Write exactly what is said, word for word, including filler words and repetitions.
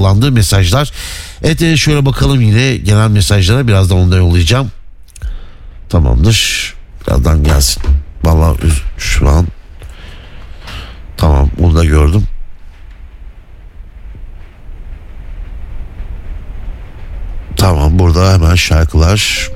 yollandığı mesajlar. Evet, evet, şöyle bakalım yine genel mesajlara, birazdan onu da yollayacağım. Tamamdır. Birazdan gelsin. Vallahi şu an tamam, onu da gördüm. Tamam, burada hemen şarkılar.